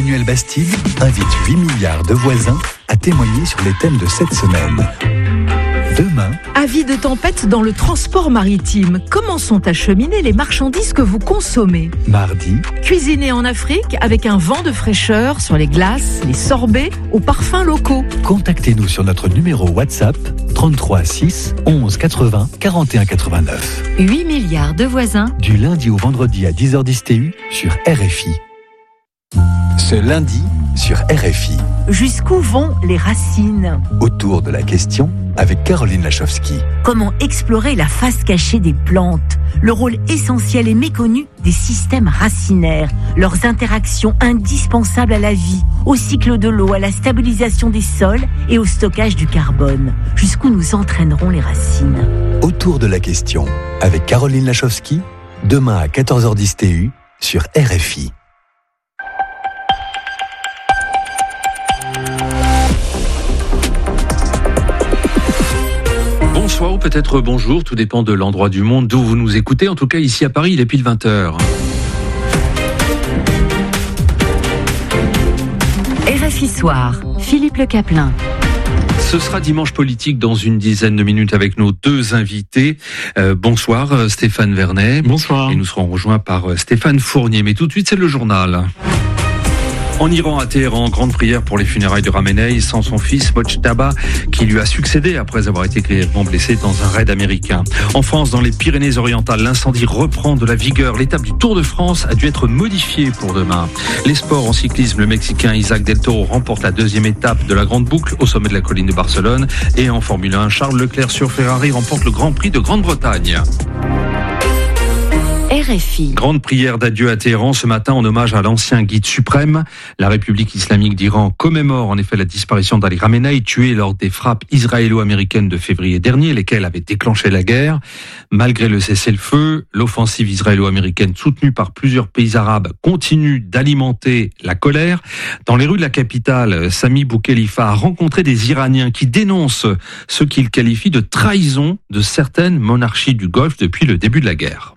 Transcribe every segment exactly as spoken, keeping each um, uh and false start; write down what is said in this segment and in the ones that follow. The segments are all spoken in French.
Emmanuel Bastide invite huit milliards de voisins à témoigner sur les thèmes de cette semaine. Demain, avis de tempête dans le transport maritime. Comment sont acheminées les marchandises que vous consommez ? mardi, Cuisiner en Afrique avec un vent de fraîcheur sur les glaces, les sorbets aux parfums locaux. contactez-nous sur notre numéro WhatsApp trente-trois six onze quatre-vingts quarante et un quatre-vingt-neuf. huit milliards de voisins. Du lundi au vendredi à dix heures dix T U sur R F I. Ce lundi sur R F I. Jusqu'où vont les racines ? Autour de la question avec Caroline Lachowski. Comment explorer la face cachée des plantes ? Le rôle essentiel et méconnu des systèmes racinaires, leurs interactions indispensables à la vie, au cycle de l'eau, à la stabilisation des sols et au stockage du carbone. Jusqu'où nous entraîneront les racines ? Autour de la question avec Caroline Lachowski, demain à quatorze heures dix T U sur R F I. Bonsoir ou peut-être bonjour, tout dépend de l'endroit du monde d'où vous nous écoutez. En tout cas, ici à Paris, il est pile vingt heures. R F I Soir, Philippe Le Caplin. Ce sera dimanche politique dans une dizaine de minutes avec nos deux invités. Euh, bonsoir Stéphane Vernet. Bonsoir. Et nous serons rejoints par Stéphane Fournier. Mais tout de suite, c'est le journal. En Iran, à Téhéran, grande prière pour les funérailles de Khamenei sans son fils Mojtaba, qui lui a succédé après avoir été grièvement blessé dans un raid américain. En France, dans les Pyrénées-Orientales, l'incendie reprend de la vigueur. L'étape du Tour de France a dû être modifiée pour demain. Les sports en cyclisme, le Mexicain Isaac Del Toro remporte la deuxième étape de la Grande Boucle au sommet de la colline de Barcelone. Et en Formule un, Charles Leclerc sur Ferrari remporte le Grand Prix de Grande-Bretagne. R F I. Grande prière d'adieu à Téhéran ce matin en hommage à l'ancien guide suprême. La République islamique d'Iran commémore en effet la disparition d'Ali Khamenei, tué lors des frappes israélo-américaines de février dernier, lesquelles avaient déclenché la guerre. Malgré le cessez-le-feu, l'offensive israélo-américaine soutenue par plusieurs pays arabes continue d'alimenter la colère. Dans les rues de la capitale, Sami Boukhelifa a rencontré des Iraniens qui dénoncent ce qu'il qualifie de trahison de certaines monarchies du Golfe depuis le début de la guerre.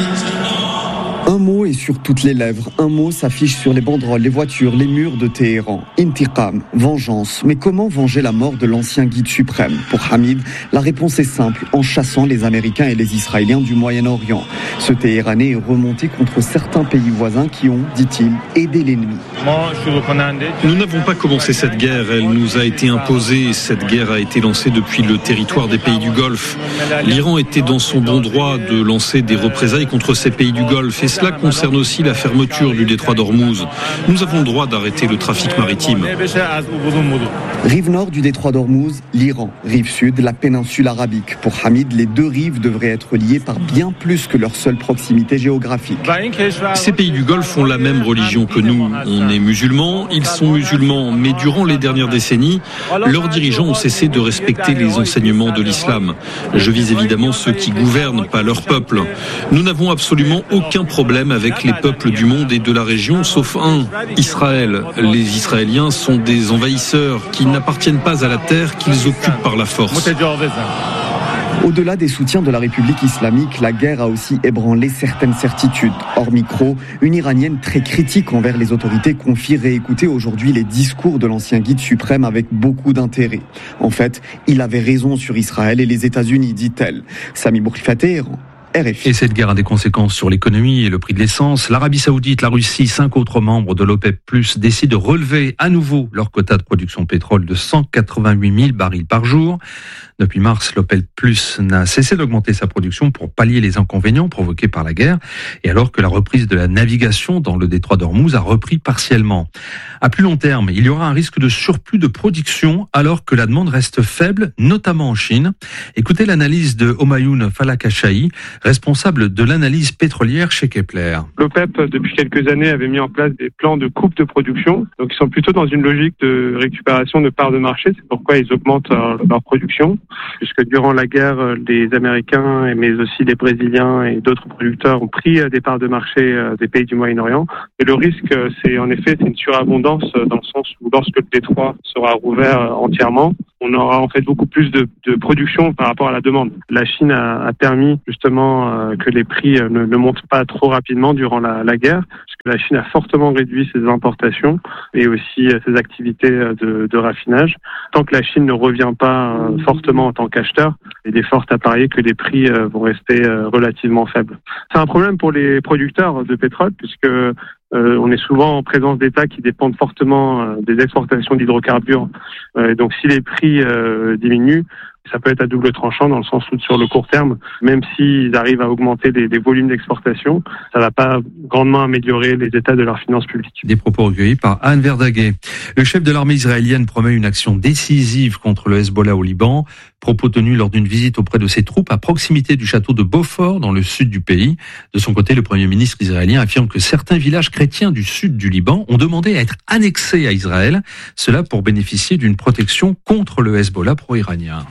Un mot est sur toutes les lèvres. Un mot s'affiche sur les banderoles, les voitures, les murs de Téhéran. Intiqam, vengeance. Mais comment venger la mort de l'ancien guide suprême ? Pour Hamid, la réponse est simple, en chassant les Américains et les Israéliens du Moyen-Orient. Ce Téhéranais est remonté contre certains pays voisins qui ont, dit-il, aidé l'ennemi. Nous n'avons pas commencé cette guerre, elle nous a été imposée. Cette guerre a été lancée depuis le territoire des pays du Golfe. L'Iran était dans son bon droit de lancer des représailles contre ces pays du Golfe. Et cela concerne aussi la fermeture du détroit d'Ormuz. Nous avons le droit d'arrêter le trafic maritime. Rive nord du détroit d'Ormuz, l'Iran. Rive sud, la péninsule arabique. Pour Hamid, les deux rives devraient être liées par bien plus que leur seule proximité géographique. Ces pays du Golfe ont la même religion que nous. On est musulmans, ils sont musulmans. Mais durant les dernières décennies, leurs dirigeants ont cessé de respecter les enseignements de l'islam. Je vise évidemment ceux qui gouvernent, pas leur peuple. Nous n'avons absolument aucun problème avec les peuples du monde et de la région, sauf un, Israël. Les Israéliens sont des envahisseurs qui n'appartiennent pas à la terre qu'ils occupent par la force. Au-delà des soutiens de la République islamique, la guerre a aussi ébranlé certaines certitudes. Hors micro, une Iranienne très critique envers les autorités confie réécouter aujourd'hui les discours de l'ancien guide suprême avec beaucoup d'intérêt. En fait, il avait raison sur Israël et les États-Unis, dit-elle. Sami Boukhelifa, Téhéran. R F I. Et cette guerre a des conséquences sur l'économie et le prix de l'essence. L'Arabie Saoudite, la Russie, cinq autres membres de l'OPEP plus, décident de relever à nouveau leur quota de production de pétrole de cent quatre-vingt-huit mille barils par jour. Depuis mars, l'OPEP plus n'a cessé d'augmenter sa production pour pallier les inconvénients provoqués par la guerre, et alors que la reprise de la navigation dans le détroit d'Ormuz a repris partiellement. À plus long terme, il y aura un risque de surplus de production alors que la demande reste faible, notamment en Chine. Écoutez l'analyse de Homayoun Falakashahi, responsable de l'analyse pétrolière chez Kepler. L'OPEP, depuis quelques années, avait mis en place des plans de coupe de production. Donc, ils sont plutôt dans une logique de récupération de parts de marché. C'est pourquoi ils augmentent leur production. Puisque durant la guerre, les Américains, mais aussi les Brésiliens et d'autres producteurs ont pris des parts de marché des pays du Moyen-Orient. Et le risque, c'est en effet c'est une surabondance dans le sens où lorsque le détroit sera rouvert entièrement, on aura en fait beaucoup plus de, de production par rapport à la demande. La Chine a, a permis justement euh, que les prix ne, ne montent pas trop rapidement durant la, la guerre, parce que la Chine a fortement réduit ses importations et aussi euh, ses activités de, de raffinage. Tant que la Chine ne revient pas euh, fortement en tant qu'acheteur, il est fort à parier que les prix euh, vont rester euh, relativement faibles. C'est un problème pour les producteurs de pétrole, puisque Euh, on est souvent en présence d'États qui dépendent fortement euh, des exportations d'hydrocarbures. Euh, donc si les prix euh, diminuent, ça peut être à double tranchant dans le sens où sur le court terme, même s'ils arrivent à augmenter les, les volumes d'exportation, ça ne va pas grandement améliorer les états de leurs finances publiques. Des propos recueillis par Anne Verdaguet. Le chef de l'armée israélienne promet une action décisive contre le Hezbollah au Liban. Propos tenus lors d'une visite auprès de ses troupes à proximité du château de Beaufort dans le sud du pays. De son côté, le premier ministre israélien affirme que certains villages chrétiens du sud du Liban ont demandé à être annexés à Israël. Cela pour bénéficier d'une protection contre le Hezbollah pro-iranien.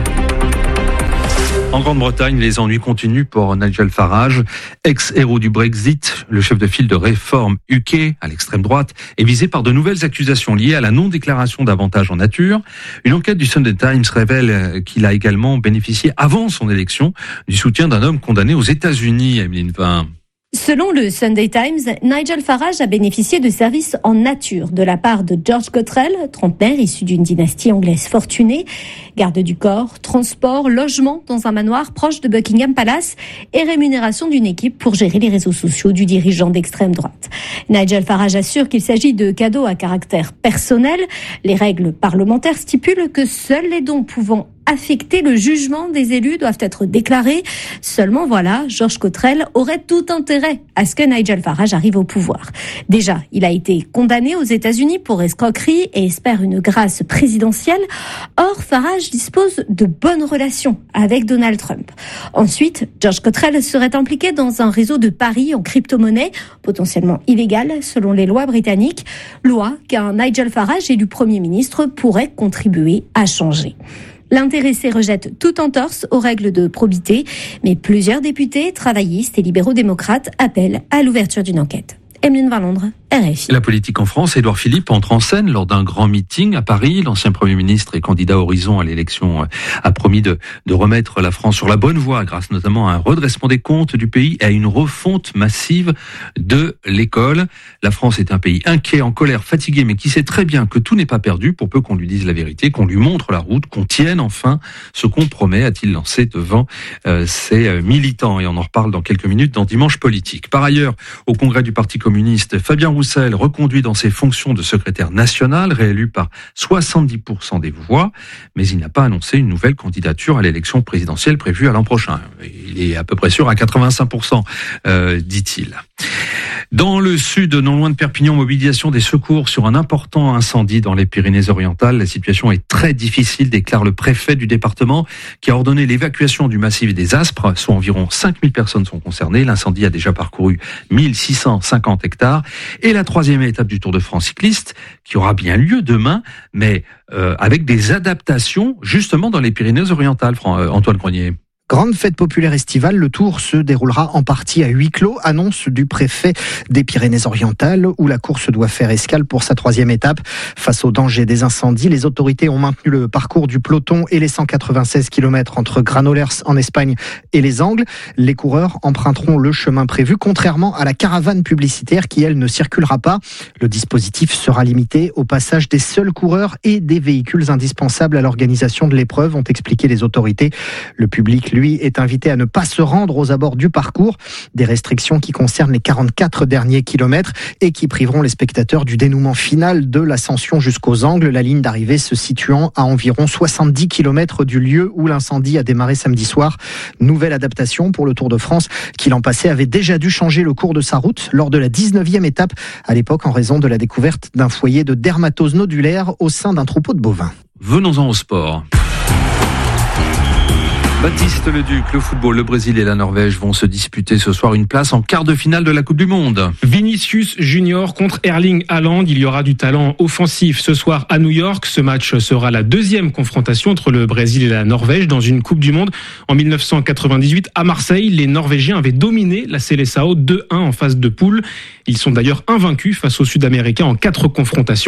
En Grande-Bretagne, les ennuis continuent pour Nigel Farage, ex-héros du Brexit. Le chef de file de réforme U K, à l'extrême droite, est visé par de nouvelles accusations liées à la non-déclaration d'avantages en nature. Une enquête du Sunday Times révèle qu'il a également bénéficié, avant son élection, du soutien d'un homme condamné aux États-Unis, Emeline Vin. Selon le Sunday Times, Nigel Farage a bénéficié de services en nature de la part de George Cottrell, trentenaire issu d'une dynastie anglaise fortunée, garde du corps, transport, logement dans un manoir proche de Buckingham Palace et rémunération d'une équipe pour gérer les réseaux sociaux du dirigeant d'extrême droite. Nigel Farage assure qu'il s'agit de cadeaux à caractère personnel. Les règles parlementaires stipulent que seuls les dons pouvant affecter le jugement des élus doivent être déclarés. Seulement voilà, George Cottrell aurait tout intérêt à ce que Nigel Farage arrive au pouvoir. Déjà, il a été condamné aux États-Unis pour escroquerie et espère une grâce présidentielle. Or, Farage dispose de bonnes relations avec Donald Trump. Ensuite, George Cottrell serait impliqué dans un réseau de paris en crypto-monnaie, potentiellement illégal selon les lois britanniques, loi qu'un Nigel Farage élu Premier ministre pourrait contribuer à changer. L'intéressé rejette toute entorse aux règles de probité, mais plusieurs députés, travaillistes et libéraux-démocrates appellent à l'ouverture d'une enquête. Emeline Vin Londres, R F I. La politique en France, Édouard Philippe entre en scène lors d'un grand meeting à Paris. L'ancien Premier ministre et candidat Horizon à l'élection a promis de, de remettre la France sur la bonne voie grâce notamment à un redressement des comptes du pays et à une refonte massive de l'école. La France est un pays inquiet, en colère, fatigué, mais qui sait très bien que tout n'est pas perdu pour peu qu'on lui dise la vérité, qu'on lui montre la route, qu'on tienne enfin ce qu'on promet, a-t-il lancé devant euh, ses militants. Et on en reparle dans quelques minutes dans Dimanche Politique. Par ailleurs, au congrès du Parti communiste, Fabien Roussel reconduit dans ses fonctions de secrétaire national, réélu par soixante-dix pour cent des voix, mais il n'a pas annoncé une nouvelle candidature à l'élection présidentielle prévue à l'an prochain. Il est à peu près sûr à quatre-vingt-cinq pour cent, euh, dit-il. Dans le sud, non loin de Perpignan, mobilisation des secours sur un important incendie dans les Pyrénées-Orientales. La situation est très difficile, déclare le préfet du département, qui a ordonné l'évacuation du massif des Aspres. Soit environ cinq mille personnes sont concernées. L'incendie a déjà parcouru mille six cent cinquante hectares. Et la troisième étape du Tour de France cycliste, qui aura bien lieu demain, mais euh, avec des adaptations justement dans les Pyrénées-Orientales, Antoine Grenier. Grande fête populaire estivale, le Tour se déroulera en partie à huis clos, annonce du préfet des Pyrénées-Orientales, où la course doit faire escale pour sa troisième étape. Face au danger des incendies, les autorités ont maintenu le parcours du peloton et les cent quatre-vingt-seize kilomètres entre Granollers en Espagne et les Angles. Les coureurs emprunteront le chemin prévu, contrairement à la caravane publicitaire qui, elle, ne circulera pas. Le dispositif sera limité au passage des seuls coureurs et des véhicules indispensables à l'organisation de l'épreuve, ont expliqué les autorités. Le public, lui, est invité à ne pas se rendre aux abords du parcours. Des restrictions qui concernent les quarante-quatre derniers kilomètres et qui priveront les spectateurs du dénouement final de l'ascension jusqu'aux Angles, la ligne d'arrivée se situant à environ soixante-dix kilomètres du lieu où l'incendie a démarré samedi soir. Nouvelle adaptation pour le Tour de France qui l'an passé avait déjà dû changer le cours de sa route lors de la dix-neuvième étape, à l'époque en raison de la découverte d'un foyer de dermatose nodulaire au sein d'un troupeau de bovins. Venons-en au sport. Baptiste Leduc, le football, le Brésil et la Norvège vont se disputer ce soir une place en quart de finale de la Coupe du Monde. Vinicius Junior contre Erling Haaland. Il y aura du talent offensif ce soir à New York. Ce match sera la deuxième confrontation entre le Brésil et la Norvège dans une Coupe du Monde. En dix-neuf cent quatre-vingt-dix-huit, à Marseille, les Norvégiens avaient dominé la Seleção deux un en phase de poule. Ils sont d'ailleurs invaincus face aux Sud-Américains en quatre confrontations.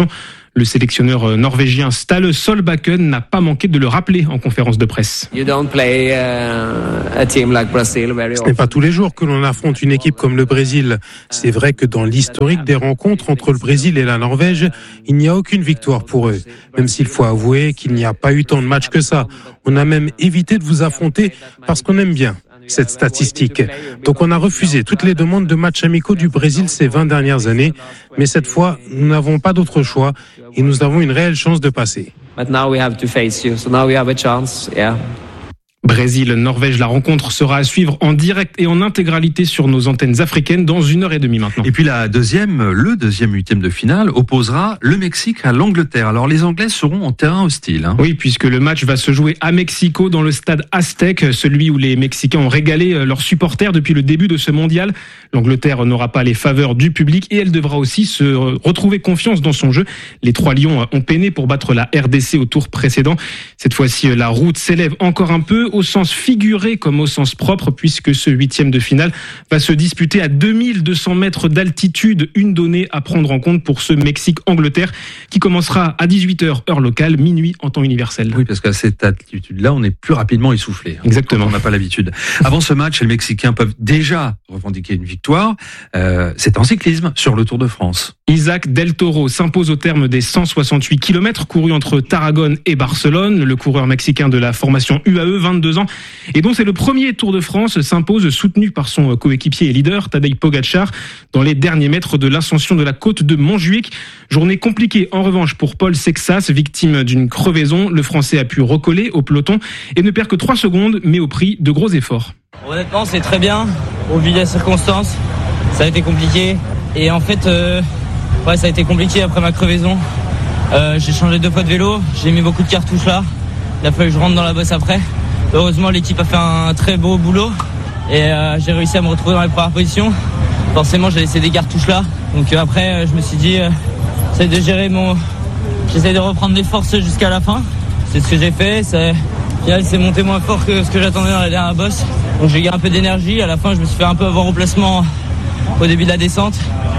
Le sélectionneur norvégien Ståle Solbakken n'a pas manqué de le rappeler en conférence de presse. You don't play, uh, a team like Brazil very Ce n'est pas tous les jours que l'on affronte une équipe comme le Brésil. C'est vrai que dans l'historique des rencontres entre le Brésil et la Norvège, il n'y a aucune victoire pour eux. Même s'il faut avouer qu'il n'y a pas eu tant de matchs que ça. On a même évité de vous affronter parce qu'on aime bien cette statistique. Donc on a refusé toutes les demandes de matchs amicaux du Brésil ces vingt dernières années. Mais cette fois, nous n'avons pas d'autre choix et nous avons une réelle chance de passer. But now we have to face you, so now we have a chance, yeah. Brésil-Norvège, la rencontre sera à suivre en direct et en intégralité sur nos antennes africaines dans une heure et demie maintenant. Et puis la deuxième, le deuxième huitième de finale opposera le Mexique à l'Angleterre. Alors les Anglais seront en terrain hostile. Hein. Oui, puisque le match va se jouer à Mexico dans le stade Aztec, celui où les Mexicains ont régalé leurs supporters depuis le début de ce mondial. L'Angleterre n'aura pas les faveurs du public et elle devra aussi se retrouver confiance dans son jeu. Les trois Lions ont peiné pour battre la R D C au tour précédent. Cette fois-ci, la route s'élève encore un peu, au sens figuré comme au sens propre, puisque ce huitième de finale va se disputer à deux mille deux cents mètres d'altitude, une donnée à prendre en compte pour ce Mexique-Angleterre qui commencera à dix-huit heures heure locale, minuit en temps universel. Oui, parce qu'à cette altitude-là, on est plus rapidement essoufflé. Hein, Exactement. On n'a pas l'habitude. Avant ce match, les Mexicains peuvent déjà revendiquer une victoire. Euh, c'est en cyclisme sur le Tour de France. Isaac Del Toro s'impose au terme des cent soixante-huit kilomètres courus entre Tarragone et Barcelone. Le coureur mexicain de la formation U A E, vingt-deux ans, et dont c'est le premier Tour de France, s'impose soutenu par son coéquipier et leader, Tadej Pogačar, dans les derniers mètres de l'ascension de la côte de Montjuïc. Journée compliquée en revanche pour Paul Sexas, victime d'une crevaison. Le Français a pu recoller au peloton et ne perd que trois secondes, mais au prix de gros efforts. Honnêtement, c'est très bien, au vu des circonstances. Ça a été compliqué. Et en fait, euh, ouais, ça a été compliqué après ma crevaison. Euh, j'ai changé deux fois de vélo, j'ai mis beaucoup de cartouches là. Il a fallu que je rentre dans la bosse après. Heureusement, l'équipe a fait un très beau boulot et euh, j'ai réussi à me retrouver dans les premières positions. Forcément, j'ai laissé des cartouches là. Donc euh, après, euh, je me suis dit, euh, j'essaie de gérer mon, j'essaie de reprendre des forces jusqu'à la fin. C'est ce que j'ai fait. C'est, final, c'est monté moins fort que ce que j'attendais dans la dernière bosse. Donc j'ai gagné un peu d'énergie. À la fin, je me suis fait un peu avoir au placement au début de la descente.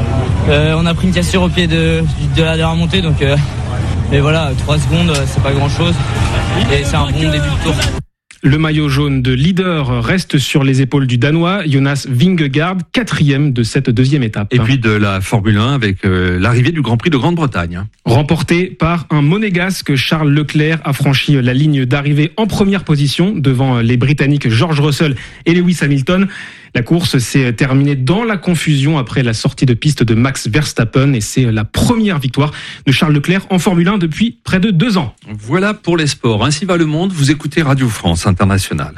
Euh, on a pris une cassure au pied de, de la dernière montée, donc. Euh, mais voilà, trois secondes, c'est pas grand-chose. Et c'est un bon début de tour. Le maillot jaune de leader reste sur les épaules du Danois Jonas Vingegaard, quatrième de cette deuxième étape. Et puis de la Formule un avec euh, l'arrivée du Grand Prix de Grande-Bretagne. Remporté par un monégasque, Charles Leclerc a franchi la ligne d'arrivée en première position devant les Britanniques George Russell et Lewis Hamilton. La course s'est terminée dans la confusion après la sortie de piste de Max Verstappen et c'est la première victoire de Charles Leclerc en Formule un depuis près de deux ans. Voilà pour les sports. Ainsi va le monde. Vous écoutez Radio France Internationale.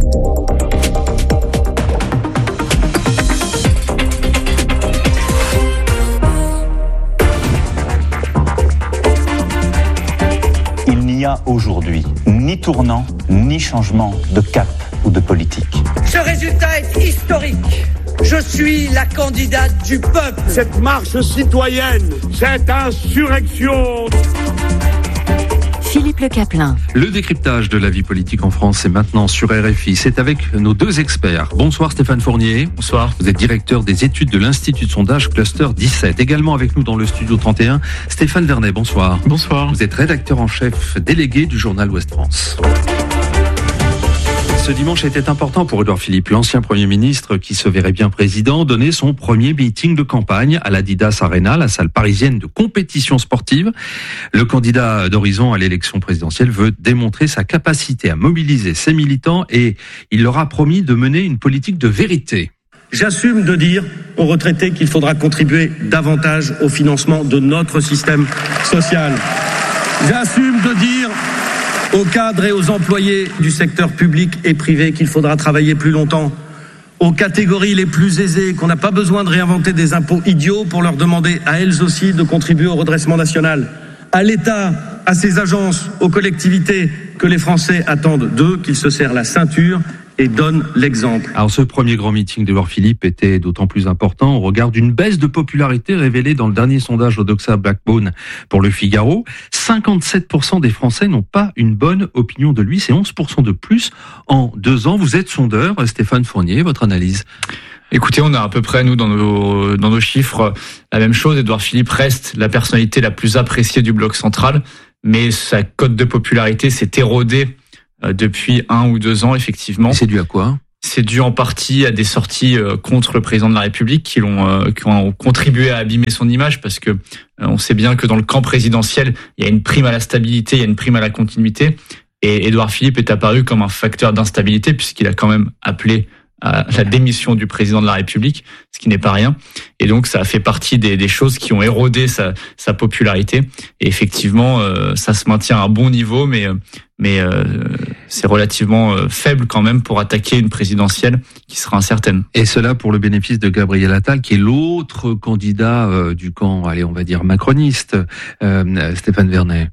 Il n'y a aujourd'hui ni tournant, ni changement de cap ou de politique. Ce résultat est historique. Je suis la candidate du peuple. Cette marche citoyenne, cette insurrection. Philippe Le Caplin. Le décryptage de la vie politique en France est maintenant sur R F I. C'est avec nos deux experts. Bonsoir Stéphane Fournier. Bonsoir. Vous êtes directeur des études de l'Institut de sondage Cluster dix-sept. Également avec nous dans le studio trente et un, Stéphane Vernet. Bonsoir. Bonsoir. Vous êtes rédacteur en chef délégué du journal Ouest France. Ce dimanche était important pour Édouard Philippe, l'ancien Premier ministre qui se verrait bien président, donnait son premier meeting de campagne à l'Adidas Arena, la salle parisienne de compétition sportive. Le candidat d'Horizon à l'élection présidentielle veut démontrer sa capacité à mobiliser ses militants et il leur a promis de mener une politique de vérité. J'assume de dire aux retraités qu'il faudra contribuer davantage au financement de notre système social. J'assume de dire aux cadres et aux employés du secteur public et privé qu'il faudra travailler plus longtemps, aux catégories les plus aisées, qu'on n'a pas besoin de réinventer des impôts idiots pour leur demander à elles aussi de contribuer au redressement national, à l'État, à ses agences, aux collectivités, que les Français attendent d'eux, qu'ils se serrent la ceinture et donnent l'exemple. Alors ce premier grand meeting d'Édouard Philippe était d'autant plus important au regard d'une baisse de popularité révélée dans le dernier sondage Odoxa Backbone pour Le Figaro. cinquante-sept pour cent des Français n'ont pas une bonne opinion de lui, c'est onze pour cent de plus en deux ans. Vous êtes sondeur, Stéphane Fournier, votre analyse? Écoutez, on a à peu près, nous, dans nos, dans nos chiffres, la même chose. Édouard Philippe reste la personnalité la plus appréciée du bloc central, mais sa cote de popularité s'est érodée depuis un ou deux ans, effectivement. Et c'est dû à quoi ? C'est dû en partie à des sorties contre le président de la République qui l'ont, qui ont contribué à abîmer son image, parce que on sait bien que dans le camp présidentiel, il y a une prime à la stabilité, il y a une prime à la continuité. Et Édouard Philippe est apparu comme un facteur d'instabilité, puisqu'il a quand même appelé à la démission du président de la République, ce qui n'est pas rien. Et donc, ça a fait partie des, des choses qui ont érodé sa, sa popularité. Et effectivement, euh, ça se maintient à un bon niveau, mais, mais euh, c'est relativement euh, faible quand même pour attaquer une présidentielle qui sera incertaine. Et cela pour le bénéfice de Gabriel Attal, qui est l'autre candidat euh, du camp, allez, on va dire macroniste, euh, Stéphane Vernet.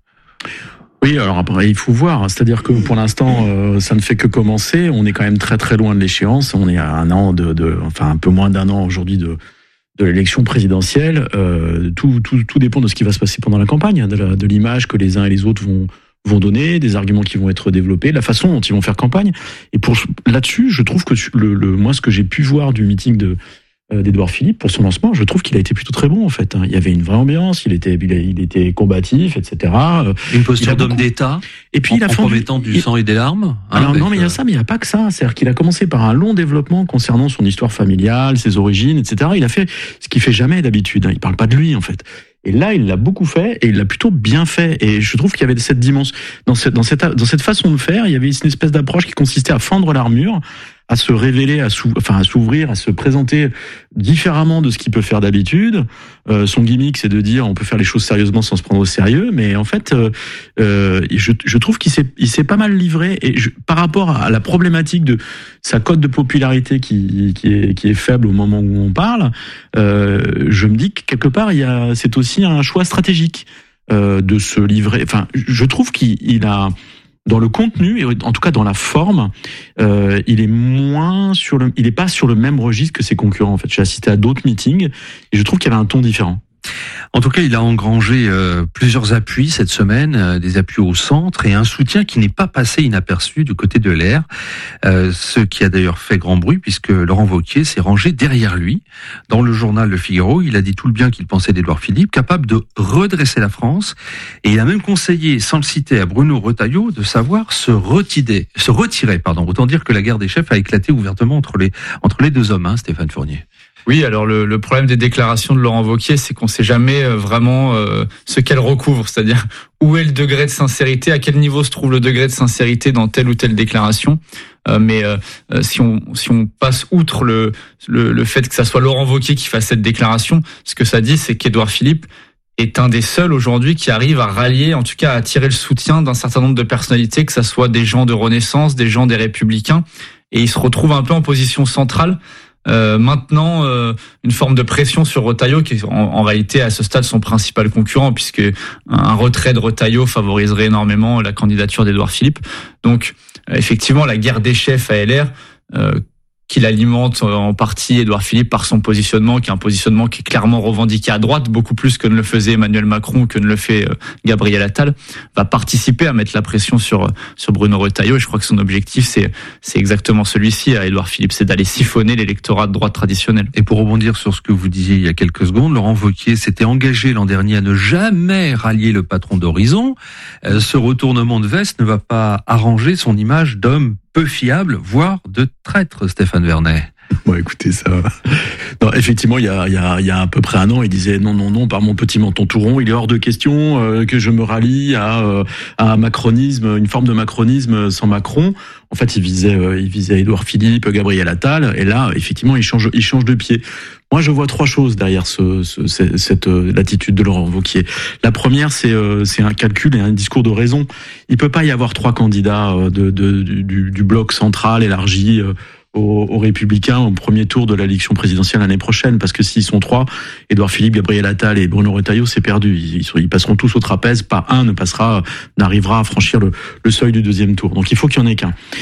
Oui, alors après, il faut voir. C'est-à-dire que pour l'instant, euh, ça ne fait que commencer. On est quand même très très loin de l'échéance. On est à un an de, de enfin un peu moins d'un an aujourd'hui de de l'élection présidentielle. Euh, tout, tout tout dépend de ce qui va se passer pendant la campagne, de, la, de l'image que les uns et les autres vont vont donner, des arguments qui vont être développés, la façon dont ils vont faire campagne. Et pour là-dessus, je trouve que le, le moi ce que j'ai pu voir du meeting de d'Édouard Philippe pour son lancement, je trouve qu'il a été plutôt très bon en fait. Il y avait une vraie ambiance, il était, il était combatif, et cetera. Une posture d'homme d'État. Et puis en, il a en promettant du sang et des larmes. Alors hein, non, mais il y a ça, mais il n'y a pas que ça. C'est-à-dire qu'il a commencé par un long développement concernant son histoire familiale, ses origines, et cetera. Il a fait ce qu'il fait jamais d'habitude. Il parle pas de lui en fait. Et là, il l'a beaucoup fait et il l'a plutôt bien fait. Et je trouve qu'il y avait cette dimension, dans cette, dans cette, dans cette façon de faire, il y avait une espèce d'approche qui consistait à fendre l'armure, à se révéler, à sou, enfin à s'ouvrir, à se présenter différemment de ce qu'il peut faire d'habitude. Euh, son gimmick, c'est de dire on peut faire les choses sérieusement sans se prendre au sérieux, mais en fait, euh, euh, je, je trouve qu'il s'est, il s'est pas mal livré. Et je, par rapport à la problématique de sa cote de popularité qui, qui est, qui est faible au moment où on parle, euh, je me dis que quelque part, il y a, c'est aussi un choix stratégique euh, de se livrer. Enfin, je trouve qu'il il a dans le contenu et en tout cas dans la forme, euh, il est moins sur le, il est pas sur le même registre que ses concurrents. En fait, j'ai assisté à d'autres meetings et je trouve qu'il y avait un ton différent. En tout cas, il a engrangé euh, plusieurs appuis cette semaine, euh, des appuis au centre et un soutien qui n'est pas passé inaperçu du côté de L R, euh, ce qui a d'ailleurs fait grand bruit puisque Laurent Wauquiez s'est rangé derrière lui. Dans le journal Le Figaro, il a dit tout le bien qu'il pensait d'Édouard Philippe, capable de redresser la France, et il a même conseillé, sans le citer, à Bruno Retailleau de savoir se retirer, se retirer, pardon. Autant dire que la guerre des chefs a éclaté ouvertement entre les entre les deux hommes, hein, Stéphane Fournier. Oui, alors le, le problème des déclarations de Laurent Wauquiez, c'est qu'on ne sait jamais vraiment euh, ce qu'elles recouvrent, c'est-à-dire où est le degré de sincérité, à quel niveau se trouve le degré de sincérité dans telle ou telle déclaration. Euh, mais euh, si on si on passe outre le, le le fait que ça soit Laurent Wauquiez qui fasse cette déclaration, ce que ça dit, c'est qu'Édouard Philippe est un des seuls aujourd'hui qui arrive à rallier, en tout cas à attirer le soutien d'un certain nombre de personnalités, que ça soit des gens de Renaissance, des gens des Républicains, et il se retrouve un peu en position centrale. Euh, maintenant, euh, une forme de pression sur Retailleau, qui est en, en réalité à ce stade son principal concurrent, puisque un retrait de Retailleau favoriserait énormément la candidature d'Édouard Philippe. Donc, euh, effectivement, la guerre des chefs à L R, euh, qu'il alimente en partie Édouard Philippe par son positionnement, qui est un positionnement qui est clairement revendiqué à droite, beaucoup plus que ne le faisait Emmanuel Macron, que ne le fait Gabriel Attal, va participer à mettre la pression sur sur Bruno Retailleau. Et je crois que son objectif, c'est c'est exactement celui-ci, à Édouard Philippe, c'est d'aller siphonner l'électorat de droite traditionnel. Et pour rebondir sur ce que vous disiez il y a quelques secondes, Laurent Wauquiez s'était engagé l'an dernier à ne jamais rallier le patron d'Horizon. Euh, ce retournement de veste ne va pas arranger son image d'homme peu fiable, voire de traître, Stéphane Vernet. Bon, écoutez, ça. Non, effectivement, il y a, il y a, il y a à peu près un an, il disait non, non, non, par mon petit menton tout rond, il est hors de question euh, que je me rallie à, euh, à un macronisme, une forme de macronisme sans Macron. En fait, il visait, euh, il visait Édouard Philippe, Gabriel Attal, et là, effectivement, il change, il change de pied. Moi, je vois trois choses derrière ce, ce, cette, cette euh, l'attitude de Laurent Wauquiez. La première, c'est, euh, c'est un calcul et un discours de raison. Il peut pas y avoir trois candidats euh, de, de, du, du bloc central élargi euh, aux, aux Républicains au premier tour de l'élection présidentielle l'année prochaine, parce que s'ils sont trois, Édouard Philippe, Gabriel Attal et Bruno Retailleau, c'est perdu. Ils, ils passeront tous au trapèze, pas un ne passera, n'arrivera à franchir le, le seuil du deuxième tour. Donc il faut qu'il y en ait qu'un.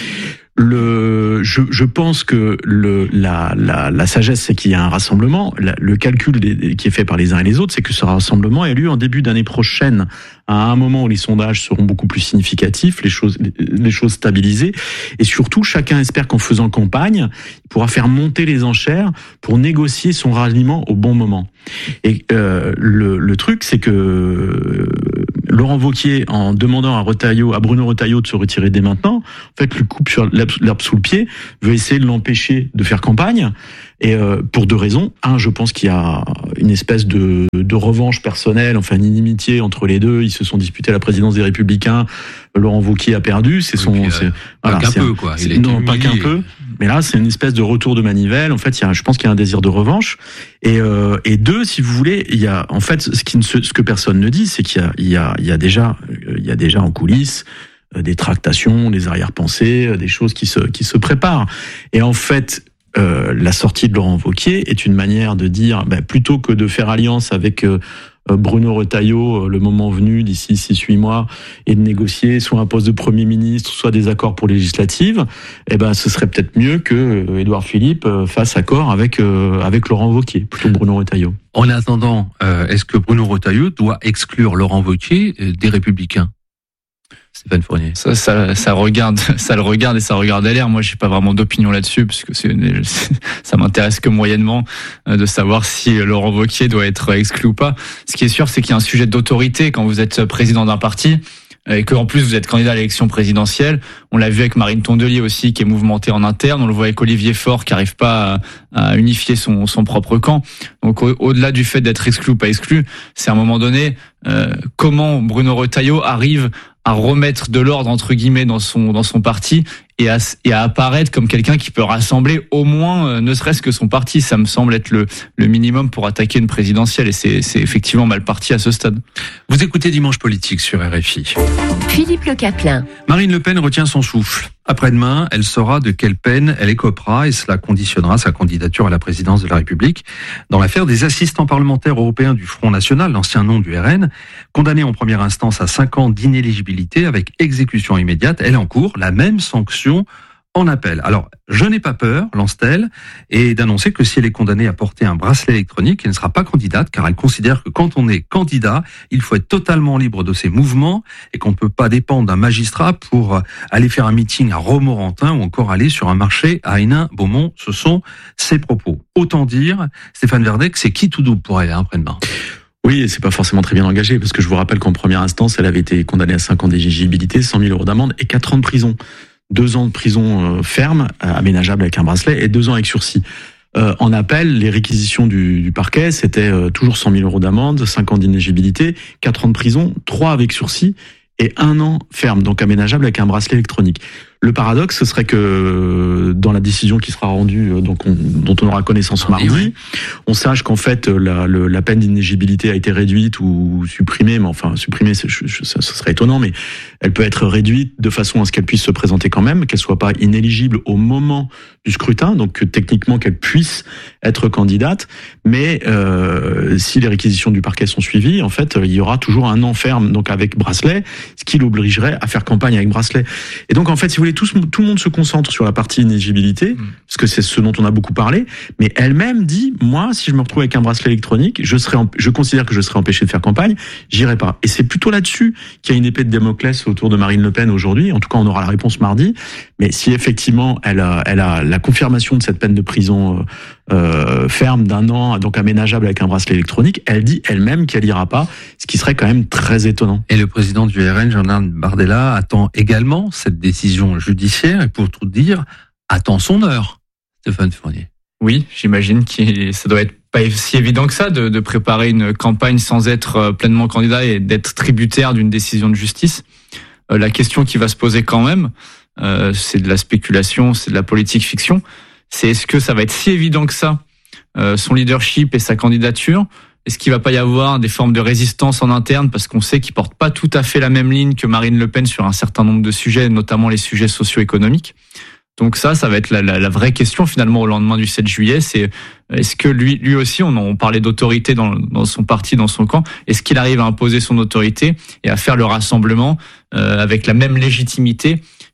Le, je, je pense que le, la, la, la sagesse, c'est qu'il y a un rassemblement. La, le calcul des, qui est fait par les uns et les autres, c'est que ce rassemblement ait lieu en début d'année prochaine, à un moment où les sondages seront beaucoup plus significatifs, les choses, les choses stabilisées, et surtout, chacun espère qu'en faisant campagne, il pourra faire monter les enchères pour négocier son ralliement au bon moment. Et euh, le, le truc, c'est que Laurent Wauquiez, en demandant à Retailleau, à Bruno Retailleau de se retirer dès maintenant, en fait, lui coupe sur l'herbe sous le pied, veut essayer de l'empêcher de faire campagne, et euh, pour deux raisons. Un, je pense qu'il y a une espèce de, de revanche personnelle, enfin une inimitié entre les deux. Ils se sont disputés la présidence des Républicains. Laurent Wauquiez a perdu. C'est son, oui, c'est, euh, voilà, pas qu'un c'est peu, un, quoi. C'est, Il a été non, pas qu'un humilié. peu. Mais là, c'est une espèce de retour de manivelle. En fait, il y a, je pense qu'il y a un désir de revanche. Et, euh, et deux, si vous voulez, il y a, en fait, ce qui ne se, ce que personne ne dit, c'est qu'il y a, il y a, il y a déjà, il y a déjà en coulisses des tractations, des arrière-pensées, des choses qui se, qui se préparent. Et en fait, euh, la sortie de Laurent Wauquiez est une manière de dire, bah, plutôt que de faire alliance avec euh, Bruno Retailleau, le moment venu, d'ici six huit mois, et de négocier soit un poste de Premier ministre, soit des accords pour législatives, eh ben, ce serait peut-être mieux que euh, Édouard Philippe euh, fasse accord avec, euh, avec Laurent Wauquiez, plutôt que Bruno Retailleau. En attendant, euh, est-ce que Bruno Retailleau doit exclure Laurent Wauquiez euh, des Républicains ? Stéphane Fournier. Ça, ça, ça regarde, ça le regarde et ça regarde L R. Moi, j'ai pas vraiment d'opinion là-dessus parce que c'est, ça m'intéresse que moyennement de savoir si Laurent Wauquiez doit être exclu ou pas. Ce qui est sûr, c'est qu'il y a un sujet d'autorité quand vous êtes président d'un parti et que en plus vous êtes candidat à l'élection présidentielle. On l'a vu avec Marine Tondelier aussi, qui est mouvementée en interne. On le voit avec Olivier Faure, qui arrive pas à, à unifier son, son propre camp. Donc au, au-delà du fait d'être exclu ou pas exclu, c'est à un moment donné euh, comment Bruno Retailleau arrive à remettre de l'ordre entre guillemets dans son dans son parti et à et à apparaître comme quelqu'un qui peut rassembler au moins euh, ne serait-ce que son parti. Ça me semble être le le minimum pour attaquer une présidentielle et c'est c'est effectivement mal parti à ce stade. Vous écoutez Dimanche Politique sur R F I. Philippe Le Caplin. Marine Le Pen retient son souffle. Après-demain, elle saura de quelle peine elle écopera et cela conditionnera sa candidature à la présidence de la République. Dans l'affaire des assistants parlementaires européens du Front National, l'ancien nom du R N, condamnée en première instance à cinq ans d'inéligibilité avec exécution immédiate, elle encourt la même sanction en appel. Alors, je n'ai pas peur, lance-t-elle, et d'annoncer que si elle est condamnée à porter un bracelet électronique, elle ne sera pas candidate, car elle considère que quand on est candidat, il faut être totalement libre de ses mouvements et qu'on ne peut pas dépendre d'un magistrat pour aller faire un meeting à Romorantin ou encore aller sur un marché à Hénin-Beaumont. Ce sont ses propos. Autant dire, Stéphane Verdet, que c'est qui tout double pour elle hein, après-demain. Oui, et c'est pas forcément très bien engagé, parce que je vous rappelle qu'en première instance, elle avait été condamnée à cinq ans d'éligibilité, cent mille euros d'amende et quatre ans de prison. Deux ans de prison euh, ferme, euh, aménageable avec un bracelet, et deux ans avec sursis. Euh, en appel, les réquisitions du, du parquet, c'était euh, toujours cent mille euros d'amende, cinq ans d'inéligibilité, quatre ans de prison, trois avec sursis, et un an ferme, donc aménageable avec un bracelet électronique. Le paradoxe, ce serait que dans la décision qui sera rendue, donc on, dont on aura connaissance mardi, oui. on sache qu'en fait la, le, la peine d'inéligibilité a été réduite ou supprimée, mais enfin supprimée, c'est, je, je, ça, ça serait étonnant, mais elle peut être réduite de façon à ce qu'elle puisse se présenter quand même, qu'elle soit pas inéligible au moment du scrutin, donc que, techniquement qu'elle puisse être candidate, mais euh, si les réquisitions du parquet sont suivies, en fait, il y aura toujours un an ferme, donc avec bracelet, ce qui l'obligerait à faire campagne avec bracelet. Et donc en fait, si vous voulez, tout, tout le monde se concentre sur la partie inéligibilité, mmh. parce que c'est ce dont on a beaucoup parlé, mais elle-même dit, moi, si je me retrouve avec un bracelet électronique, je serai, en, je considère que je serai empêché de faire campagne, j'irai pas. Et c'est plutôt là-dessus qu'il y a une épée de Damoclès autour de Marine Le Pen aujourd'hui. En tout cas, on aura la réponse mardi. Mais si effectivement, elle a, elle a la confirmation de cette peine de prison euh, ferme d'un an, donc aménageable avec un bracelet électronique, elle dit elle-même qu'elle ira pas, ce qui serait quand même très étonnant. Et le président du R N, Jordan Bardella, attend également cette décision judiciaire et pour tout dire, attend son heure. Stéphane Fournier. Oui, j'imagine que ça doit être pas si évident que ça de, de préparer une campagne sans être pleinement candidat et d'être tributaire d'une décision de justice. Euh, la question qui va se poser quand même, euh, c'est de la spéculation, c'est de la politique fiction. C'est est-ce que ça va être si évident que ça, euh, son leadership et sa candidature? Est-ce qu'il va pas y avoir des formes de résistance en interne parce qu'on sait qu'il porte pas tout à fait la même ligne que Marine Le Pen sur un certain nombre de sujets, notamment les sujets socio-économiques. Donc ça, ça va être la, la, la vraie question finalement au lendemain du sept juillet. C'est est-ce que lui, lui aussi, on, on parlait d'autorité dans, dans son parti, dans son camp. Est-ce qu'il arrive à imposer son autorité et à faire le rassemblement euh, avec la même légitimité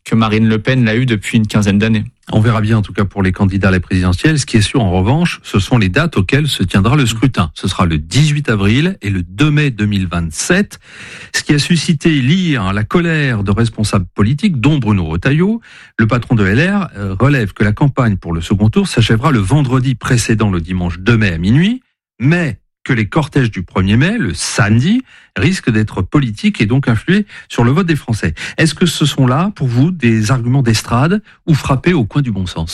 que Marine Le Pen l'a eu depuis une quinzaine d'années. On verra bien en tout cas pour les candidats à la présidentielle. Ce qui est sûr en revanche, ce sont les dates auxquelles se tiendra le scrutin. Ce sera le dix-huit avril et le deux mai deux mille vingt-sept. Ce qui a suscité l'ire, la colère de responsables politiques, dont Bruno Retailleau. Le patron de L R relève que la campagne pour le second tour s'achèvera le vendredi précédent, le dimanche deux mai à minuit, mais que les cortèges du premier mai, le samedi, risquent d'être politiques et donc influer sur le vote des Français. Est-ce que ce sont là, pour vous, des arguments d'estrade ou frappés au coin du bon sens ?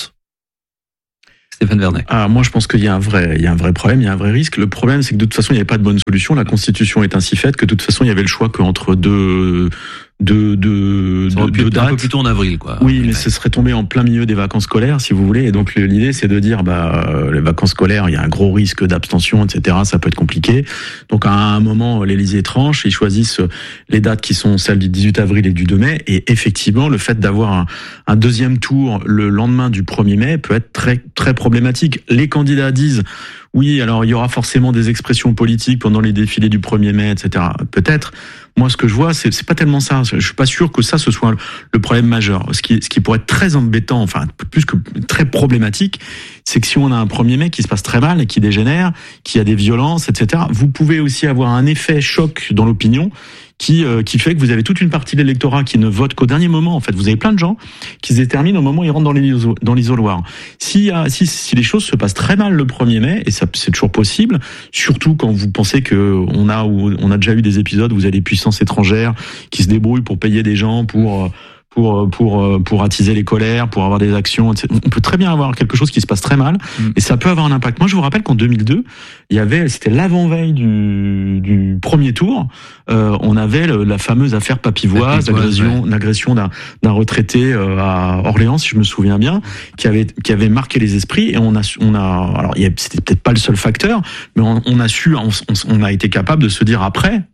Stéphane Vernet. Ah, moi, je pense qu'il y a un vrai, il y a un vrai problème, il y a un vrai risque. Le problème, c'est que de toute façon, il n'y avait pas de bonne solution. La Constitution est ainsi faite que de toute façon, il y avait le choix qu'entre deux, deux, deux, deux, deux dates. Un peu plus tôt en avril, quoi. Oui, mais ce serait tombé en plein milieu des vacances scolaires, si vous voulez. Et donc, l'idée, c'est de dire, bah, les vacances scolaires, il y a un gros risque d'abstention, et cetera. Ça peut être compliqué. Donc, à un moment, l'Élysée tranche, ils choisissent les dates qui sont celles du dix-huit avril et du deux mai. Et effectivement, le fait d'avoir un, un deuxième tour le lendemain du premier mai peut être très, très problématique. Les candidats disent, oui, alors il y aura forcément des expressions politiques pendant les défilés du premier mai, et cetera. Peut-être. Moi, ce que je vois, c'est, c'est pas tellement ça. Je suis pas sûr que ça, ce soit le problème majeur. Ce qui, ce qui pourrait être très embêtant, enfin, plus que très problématique, c'est que si on a un premier mai qui se passe très mal et qui dégénère, qui a des violences, et cetera, vous pouvez aussi avoir un effet choc dans l'opinion qui euh, qui fait que vous avez toute une partie de l'électorat qui ne vote qu'au dernier moment. En fait, vous avez plein de gens qui se déterminent au moment où ils rentrent dans, les, dans l'isoloir. Si, si, si les choses se passent très mal le premier mai, et ça c'est toujours possible, surtout quand vous pensez que on a on a déjà eu des épisodes où vous avez des puissances étrangères qui se débrouillent pour payer des gens pour pour pour pour attiser les colères, pour avoir des actions, et cetera. On peut très bien avoir quelque chose qui se passe très mal, mmh. et ça peut avoir un impact. Moi, je vous rappelle qu'en deux mille deux, il y avait, c'était l'avant-veille du du premier tour, euh, on avait le, la fameuse affaire Papivoise, l'agression, ouais. l'agression d'un d'un retraité euh, à Orléans, si je me souviens bien, qui avait qui avait marqué les esprits, et on a on a alors il y a, c'était peut-être pas le seul facteur, mais on, on a su, on, on a été capable de se dire après,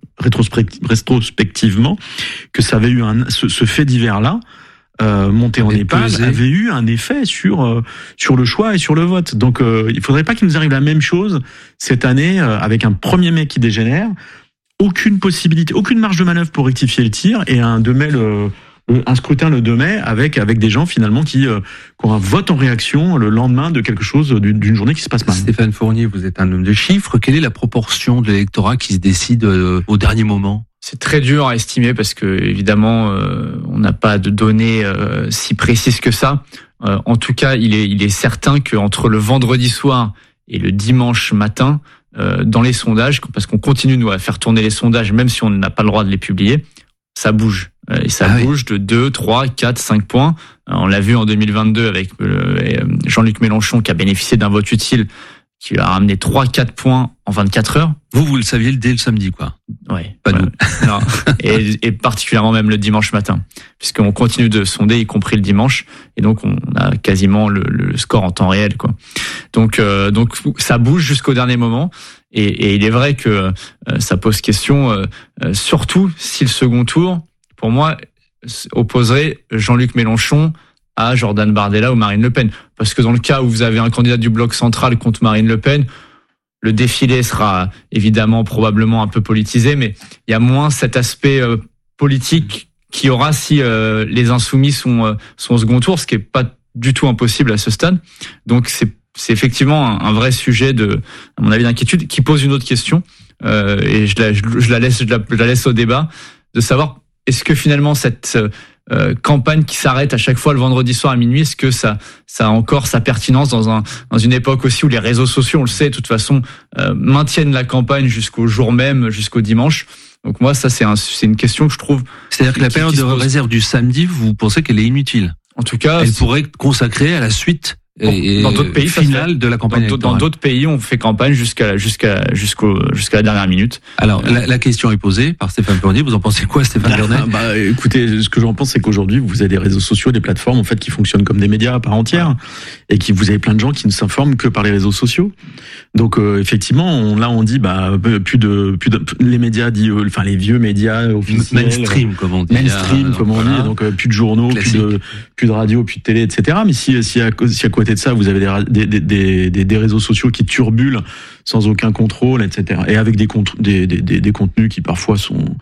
rétrospectivement, que ça avait eu un ce, ce fait divers là. Euh, monté en épingle avait eu un effet sur euh, sur le choix et sur le vote. Donc euh, il faudrait pas qu'il nous arrive la même chose cette année euh, avec un premier mai qui dégénère, aucune possibilité, aucune marge de manœuvre pour rectifier le tir, et un deux mai le, le un scrutin le deux mai avec avec des gens finalement qui, euh, qui ont un vote en réaction le lendemain de quelque chose d'une, d'une journée qui se passe mal. Stéphane Fournier, vous êtes un homme de chiffres. Quelle est la proportion de l'électorat qui se décide euh, au dernier moment ? C'est très dur à estimer parce que évidemment euh, on n'a pas de données euh, si précises que ça. Euh, en tout cas, il est il est certain que entre le vendredi soir et le dimanche matin, euh, dans les sondages, parce qu'on continue nous à faire tourner les sondages même si on n'a pas le droit de les publier, ça bouge. Et ça ah bouge oui. de deux, trois, quatre, cinq points. On l'a vu en deux mille vingt-deux avec Jean-Luc Mélenchon qui a bénéficié d'un vote utile qui lui a ramené trois quatre points en vingt-quatre heures. Vous, vous le saviez dès le samedi, quoi. Oui. Pas ouais. nous. Non. Et, et particulièrement même le dimanche matin, puisqu'on continue de sonder, y compris le dimanche, et donc on a quasiment le, le score en temps réel, quoi. Donc, euh, donc ça bouge jusqu'au dernier moment, et, et il est vrai que euh, ça pose question, euh, euh, surtout si le second tour, pour moi, opposerait Jean-Luc Mélenchon à Jordan Bardella ou Marine Le Pen. Parce que dans le cas où vous avez un candidat du bloc central contre Marine Le Pen, le défilé sera évidemment probablement un peu politisé, mais il y a moins cet aspect euh, politique qu'il y aura si euh, les insoumis sont, euh, sont au second tour, ce qui est pas du tout impossible à ce stade. Donc c'est, c'est effectivement un, un vrai sujet de, à mon avis, d'inquiétude, qui pose une autre question, euh, et je la, je, je la laisse, je la, je la laisse au débat, de savoir est-ce que finalement cette euh, campagne qui s'arrête à chaque fois le vendredi soir à minuit, est-ce que ça, ça a encore sa pertinence dans un, dans une époque aussi où les réseaux sociaux, on le sait, de toute façon, euh, maintiennent la campagne jusqu'au jour même, jusqu'au dimanche. Donc moi, ça c'est, un, c'est une question que je trouve. C'est-à-dire que la période de réserve du samedi, vous pensez qu'elle est inutile ? En tout cas, elle pourrait être consacrée à la suite. Et dans d'autres pays, finale de la campagne. Dans, dans d'autres pays, on fait campagne jusqu'à jusqu'à jusqu'au jusqu'à la dernière minute. Alors la, la question est posée par Stéphane Fournier. Vous en pensez quoi, Stéphane Vernet ? Bah, écoutez, ce que j'en pense, c'est qu'aujourd'hui, vous avez des réseaux sociaux, des plateformes en fait qui fonctionnent comme des médias à part entière, et qui vous avez plein de gens qui ne s'informent que par les réseaux sociaux. Donc euh, effectivement, on, là on dit bah plus de plus de les médias dit euh, enfin les vieux médias officiels, mainstream comme on dit, mainstream comme on dit, donc euh, plus de journaux, Classique. plus de plus de radio, plus de télé, et cetera. Mais si si à, si à côté de ça, vous avez des des, des des des réseaux sociaux qui turbulent sans aucun contrôle, et cetera. Et avec des des des, des, des contenus qui parfois sont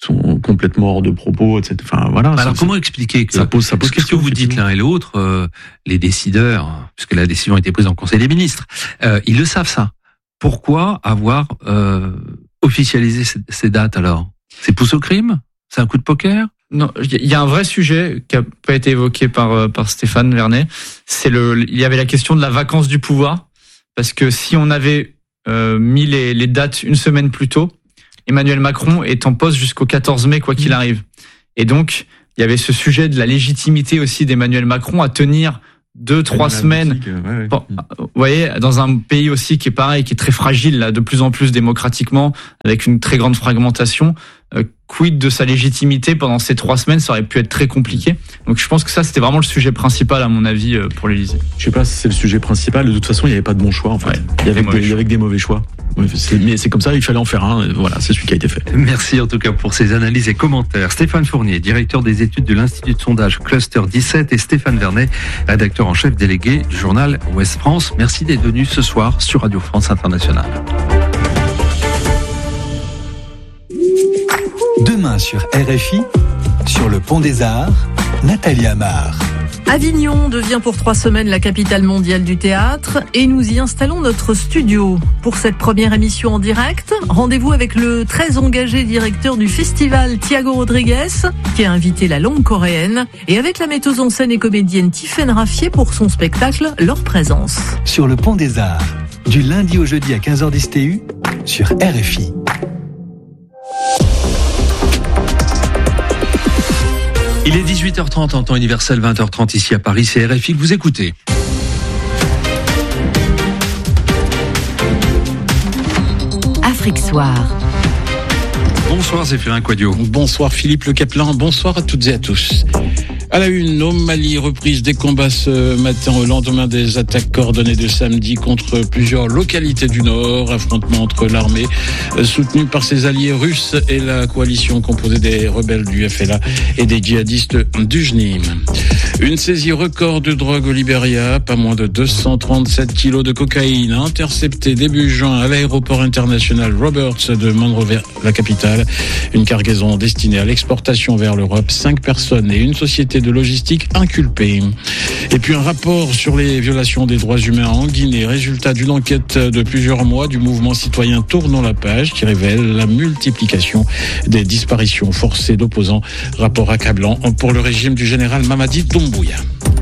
sont complètement hors de propos, et cetera. Enfin voilà. Alors ça, comment expliquer que ça pose, ça pose ce que question, vous dites l'un et l'autre, euh, les décideurs, puisque la décision a été prise en Conseil des ministres, euh, ils le savent ça. Pourquoi avoir euh, officialisé ces, ces dates alors? C'est pousse au crime? C'est un coup de poker? Non, il y a un vrai sujet qui a pas été évoqué par par Stéphane Vernet. C'est le, il y avait la question de la vacance du pouvoir, parce que si on avait euh, mis les, les dates une semaine plus tôt, Emmanuel Macron est en poste jusqu'au quatorze mai, quoi qu'il arrive. Et donc, il y avait ce sujet de la légitimité aussi d'Emmanuel Macron à tenir deux, trois semaines. Ouais, ouais. Bon, vous voyez, dans un pays aussi qui est pareil, qui est très fragile, là, de plus en plus démocratiquement, avec une très grande fragmentation. Euh, quid de sa légitimité pendant ces trois semaines, ça aurait pu être très compliqué. Donc je pense que ça, c'était vraiment le sujet principal, à mon avis, pour l'Élysée. Je sais pas si c'est le sujet principal. De toute façon, il n'y avait pas de bon choix, en fait. Ouais, il y avait des, des, des, des mauvais choix. Ouais, c'est, mais c'est comme ça, il fallait en faire un. Voilà, c'est celui qui a été fait. Merci en tout cas pour ces analyses et commentaires. Stéphane Fournier, directeur des études de l'Institut de sondage Cluster dix-sept, et Stéphane Vernet, rédacteur en chef délégué du journal Ouest France. Merci d'être venu ce soir sur Radio France Internationale. Demain sur R F I, sur le Pont des Arts, Nathalie Amar. Avignon devient pour trois semaines la capitale mondiale du théâtre et nous y installons notre studio. Pour cette première émission en direct, rendez-vous avec le très engagé directeur du festival, Thiago Rodriguez, qui a invité la langue coréenne, et avec la metteuse en scène et comédienne Tiffaine Raffier pour son spectacle Leur Présence. Sur le Pont des Arts, du lundi au jeudi à quinze heures dix T U, sur R F I. Il est dix-huit heures trente en temps universel, vingt heures trente ici à Paris, c'est R F I que vous écoutez. Afrique Soir. Bonsoir Zéphirin Quadio. Bonsoir Philippe Le Caplin, bonsoir à toutes et à tous. À la une, au Mali, reprise des combats ce matin au lendemain des attaques coordonnées de samedi contre plusieurs localités du Nord. Affrontement entre l'armée soutenue par ses alliés russes et la coalition composée des rebelles du F L A et des djihadistes du J N I M. Une saisie record de drogue au Libéria, pas moins de deux cent trente-sept kilos de cocaïne interceptée début juin à l'aéroport international Roberts de Monrovia, la capitale. Une cargaison destinée à l'exportation vers l'Europe. Cinq personnes et une société de logistique inculpée. Et puis un rapport sur les violations des droits humains en Guinée, résultat d'une enquête de plusieurs mois du mouvement citoyen Tournons la page qui révèle la multiplication des disparitions forcées d'opposants. Rapport accablant pour le régime du général Mamadi Doumbouya.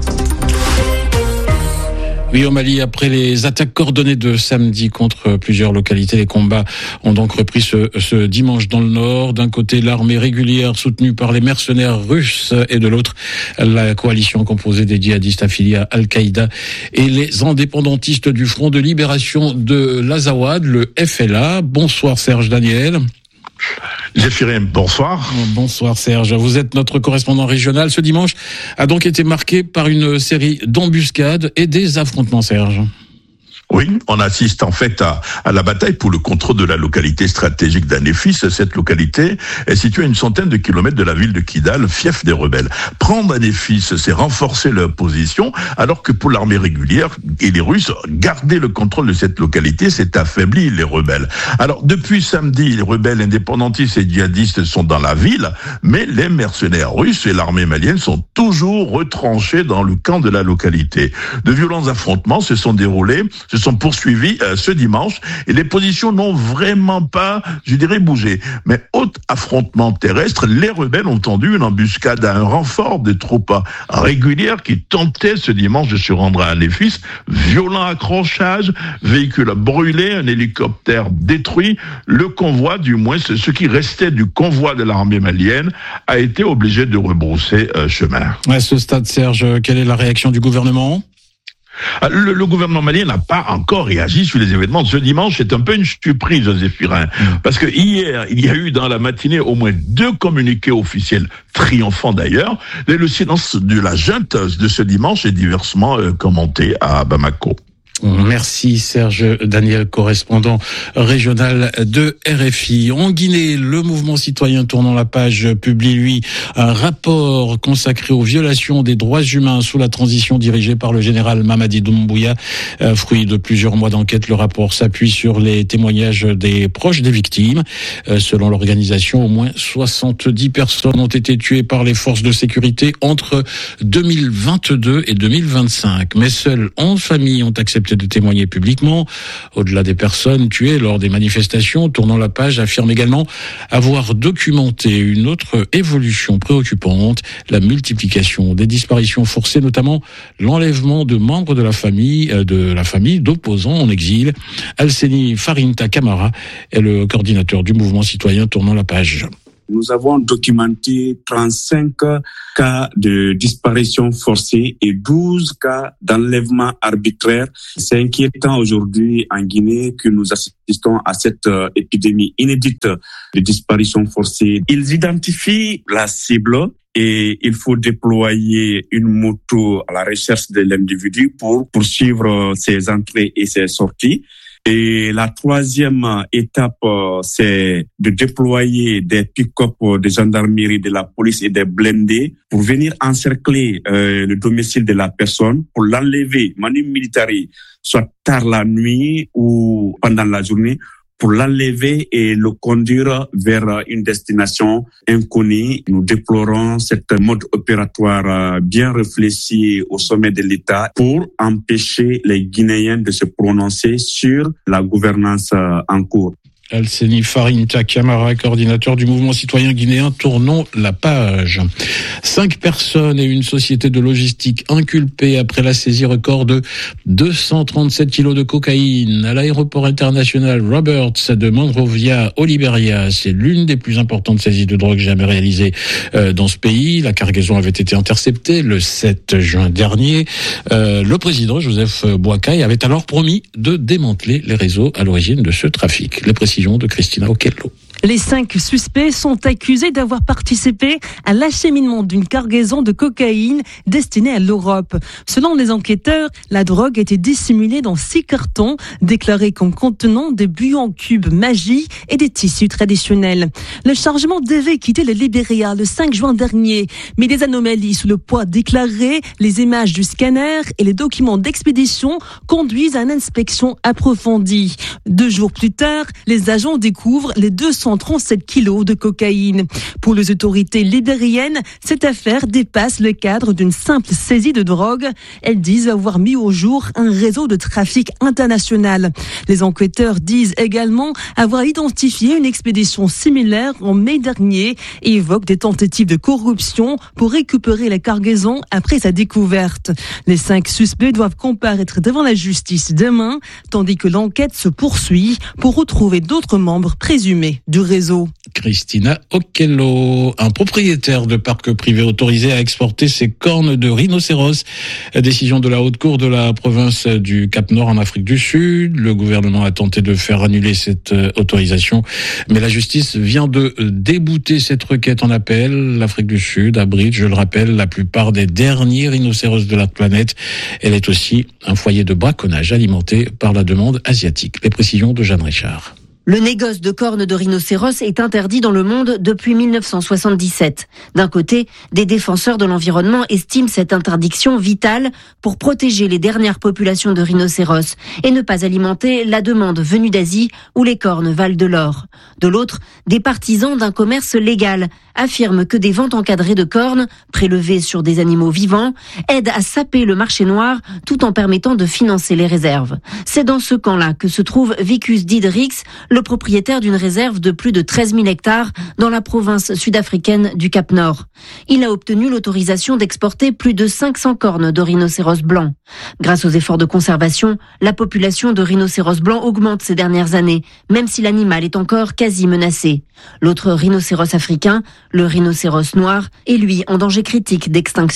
Oui, au Mali, après les attaques coordonnées de samedi contre plusieurs localités, les combats ont donc repris ce, ce dimanche dans le nord. D'un côté, l'armée régulière soutenue par les mercenaires russes et de l'autre, la coalition composée des djihadistes affiliés à Al-Qaïda et les indépendantistes du Front de libération de l'Azawad, le F L A. Bonsoir Serge Daniel. Zéphirin, bonsoir. Bonsoir Serge, vous êtes notre correspondant régional. Ce dimanche a donc été marqué par une série d'embuscades et des affrontements, Serge. Oui, on assiste en fait à, à la bataille pour le contrôle de la localité stratégique d'Anéfis. Cette localité est située à une centaine de kilomètres de la ville de Kidal, fief des rebelles. Prendre Anéfis, c'est renforcer leur position, alors que pour l'armée régulière et les Russes, garder le contrôle de cette localité, c'est affaiblir les rebelles. Alors, depuis samedi, les rebelles indépendantistes et djihadistes sont dans la ville, mais les mercenaires russes et l'armée malienne sont toujours retranchés dans le camp de la localité. De violents affrontements se sont déroulés, se sont poursuivis euh, ce dimanche et les positions n'ont vraiment pas, je dirais, bougé. Mais autre affrontement terrestre, les rebelles ont tendu une embuscade à un renfort des troupes régulières qui tentaient ce dimanche de se rendre à Anéfis. Violent accrochage, véhicule brûlé, un hélicoptère détruit. Le convoi, du moins ce qui restait du convoi de l'armée malienne, a été obligé de rebrousser euh, chemin. À ce stade, Serge, quelle est la réaction du gouvernement ? Le, le gouvernement malien n'a pas encore réagi sur les événements de ce dimanche. C'est un peu une surprise, Zéphirin. Parce que hier, il y a eu dans la matinée au moins deux communiqués officiels, triomphants d'ailleurs. Et le silence de la junte de ce dimanche est diversement euh, commenté à Bamako. Merci Serge Daniel, correspondant régional de R F I. En Guinée, le mouvement citoyen Tournant la page publie, lui, un rapport consacré aux violations des droits humains sous la transition dirigée par le général Mamadi Doumbouya. Fruit de plusieurs mois d'enquête, le rapport s'appuie sur les témoignages des proches des victimes. Selon l'organisation, au moins soixante-dix personnes ont été tuées par les forces de sécurité entre deux mille vingt-deux et deux mille vingt-cinq. Mais seules onze familles ont accepté de témoigner publiquement. Au-delà des personnes tuées lors des manifestations, Tournant la page affirme également avoir documenté une autre évolution préoccupante, la multiplication des disparitions forcées, notamment l'enlèvement de membres de la famille, de la famille d'opposants en exil. Alseni Farinta Camara est le coordinateur du mouvement citoyen Tournant la page. Nous avons documenté trente-cinq cas de disparition forcée et douze cas d'enlèvement arbitraire. C'est inquiétant aujourd'hui en Guinée que nous assistons à cette épidémie inédite de disparition forcée. Ils identifient la cible et il faut déployer une moto à la recherche de l'individu pour poursuivre ses entrées et ses sorties. Et la troisième étape, c'est de déployer des pick-up de gendarmerie, de la police et des blindés pour venir encercler euh, le domicile de la personne, pour l'enlever, manu militari, soit tard la nuit ou pendant la journée, pour l'enlever et le conduire vers une destination inconnue. Nous déplorons cette mode opératoire bien réfléchi au sommet de l'État pour empêcher les Guinéens de se prononcer sur la gouvernance en cours. Alseni Farinta Camara, coordinateur du mouvement citoyen guinéen Tournons la page. Cinq personnes et une société de logistique inculpées après la saisie record de deux cent trente-sept kilos de cocaïne à l'aéroport international Roberts de Monrovia au Liberia. C'est l'une des plus importantes saisies de drogue jamais réalisées dans ce pays. La cargaison avait été interceptée le sept juin dernier. Euh, le président Joseph Boakai avait alors promis de démanteler les réseaux à l'origine de ce trafic. Les précisions de Christina Okello. Les cinq suspects sont accusés d'avoir participé à l'acheminement d'une cargaison de cocaïne destinée à l'Europe. Selon les enquêteurs, la drogue était dissimulée dans six cartons déclarés comme contenant des buts en cubes magie et des tissus traditionnels. Le chargement devait quitter le Libéria le cinq juin dernier, mais des anomalies sous le poids déclaré, les images du scanner et les documents d'expédition conduisent à une inspection approfondie. Deux jours plus tard, les agents découvrent les deux cent trente-sept kilos de cocaïne. Pour les autorités libériennes, cette affaire dépasse le cadre d'une simple saisie de drogue. Elles disent avoir mis au jour un réseau de trafic international. Les enquêteurs disent également avoir identifié une expédition similaire en mai dernier et évoquent des tentatives de corruption pour récupérer la cargaison après sa découverte. Les cinq suspects doivent comparaître devant la justice demain, tandis que l'enquête se poursuit pour retrouver d'autres membres présumés du réseau. Christina Okello, un propriétaire de parc privé autorisé à exporter ses cornes de rhinocéros. Décision de la haute cour de la province du Cap-Nord en Afrique du Sud. Le gouvernement a tenté de faire annuler cette autorisation, mais la justice vient de débouter cette requête en appel. L'Afrique du Sud abrite, je le rappelle, la plupart des derniers rhinocéros de la planète. Elle est aussi un foyer de braconnage alimenté par la demande asiatique. Les précisions de Jeanne Richard. Le négoce de cornes de rhinocéros est interdit dans le monde depuis mille neuf cent soixante-dix-sept. D'un côté, des défenseurs de l'environnement estiment cette interdiction vitale pour protéger les dernières populations de rhinocéros et ne pas alimenter la demande venue d'Asie où les cornes valent de l'or. De l'autre, des partisans d'un commerce légal affirment que des ventes encadrées de cornes, prélevées sur des animaux vivants, aident à saper le marché noir tout en permettant de financer les réserves. C'est dans ce camp-là que se trouve Vicus Diedericks, le propriétaire d'une réserve de plus de treize mille hectares dans la province sud-africaine du Cap-Nord. Il a obtenu l'autorisation d'exporter plus de cinq cents cornes de rhinocéros blancs. Grâce aux efforts de conservation, la population de rhinocéros blancs augmente ces dernières années, même si l'animal est encore quasi menacé. L'autre rhinocéros africain, le rhinocéros noir, est lui en danger critique d'extinction.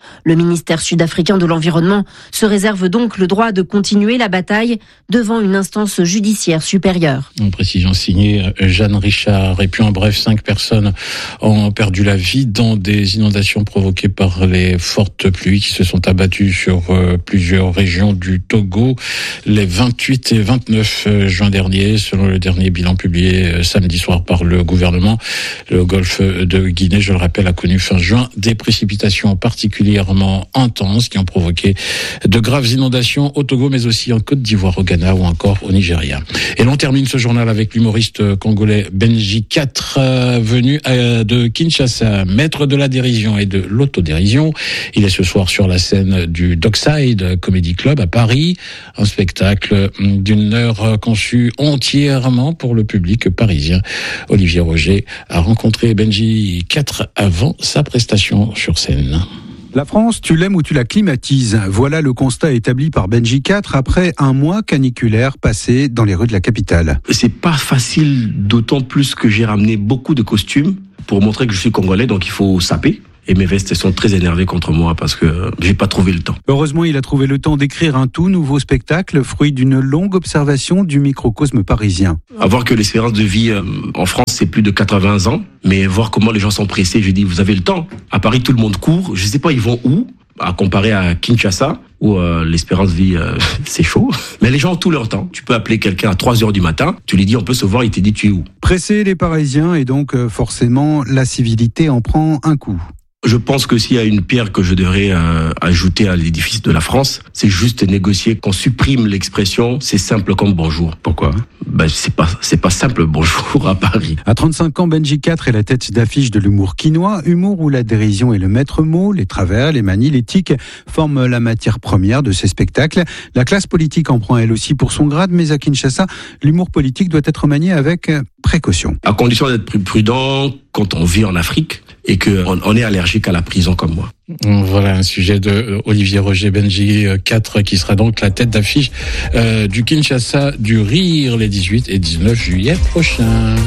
Le ministère sud-africain de l'Environnement se réserve donc le droit de continuer la bataille devant une instance judiciaire supérieure. En précision signée Jeanne Richard. Et puis en bref, cinq personnes ont perdu la vie dans des inondations provoquées par les fortes pluies qui se sont abattues sur plusieurs régions du Togo les vingt-huit et vingt-neuf juin dernier, selon le dernier bilan publié samedi soir par le gouvernement. Le golfe de Guinée, je le rappelle, a connu fin juin des précipitations particulièrement intenses qui ont provoqué de graves inondations au Togo, mais aussi en Côte d'Ivoire, au Ghana ou encore au Nigeria. Et l'on termine ce journal avec l'humoriste congolais Benji quatre, venu de Kinshasa, maître de la dérision et de l'autodérision. Il est ce soir sur la scène du Dockside Comedy Club à Paris, un spectacle d'une heure conçu entièrement pour le public parisien. Olivier Roger a rencontré Benji quatre avant sa prestation sur scène. La France, tu l'aimes ou tu la climatises. Voilà le constat établi par Benji quatre après un mois caniculaire passé dans les rues de la capitale. C'est pas facile, d'autant plus que j'ai ramené beaucoup de costumes pour montrer que je suis congolais, donc il faut saper. Et mes vestes sont très énervées contre moi parce que j'ai pas trouvé le temps. Heureusement, il a trouvé le temps d'écrire un tout nouveau spectacle, fruit d'une longue observation du microcosme parisien. À voir que l'espérance de vie en France, c'est plus de quatre-vingts ans, mais voir comment les gens sont pressés, je dis, vous avez le temps. À Paris, tout le monde court, je sais pas, ils vont où, à comparer à Kinshasa, où euh, l'espérance de vie, euh, c'est chaud. Mais les gens ont tout leur temps. Tu peux appeler quelqu'un à trois heures du matin, tu lui dis on peut se voir, il te dit tu es où. Pressés les Parisiens, et donc euh, forcément, la civilité en prend un coup. Je pense que s'il y a une pierre que je devrais euh, ajouter à l'édifice de la France, c'est juste négocier qu'on supprime l'expression « c'est simple comme bonjour ». Pourquoi ? Ben, c'est pas, c'est pas simple bonjour à Paris. À trente-cinq ans, Benji quatre est la tête d'affiche de l'humour quinois, humour où la dérision est le maître mot, les travers, les manies, les tics forment la matière première de ces spectacles. La classe politique en prend elle aussi pour son grade, mais à Kinshasa, l'humour politique doit être manié avec précaution. À condition d'être plus prudent quand on vit en Afrique et qu'on on est allergique à la prison comme moi. Voilà un sujet de Olivier Roger, Benji quatre, qui sera donc la tête d'affiche euh, du Kinshasa du Rire les dix-huit et dix-neuf juillet prochains.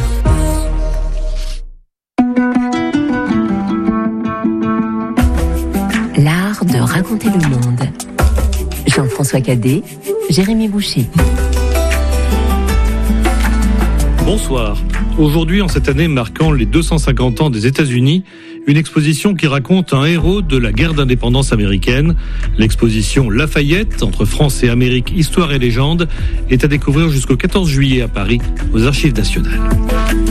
L'art de raconter le monde. Jean-François Cadet, Jérémy Boucher. Bonsoir. Aujourd'hui, en cette année marquant les deux cent cinquante ans des États-Unis, une exposition qui raconte un héros de la guerre d'indépendance américaine. L'exposition Lafayette, entre France et Amérique, Histoire et légende, est à découvrir jusqu'au quatorze juillet à Paris, aux Archives nationales.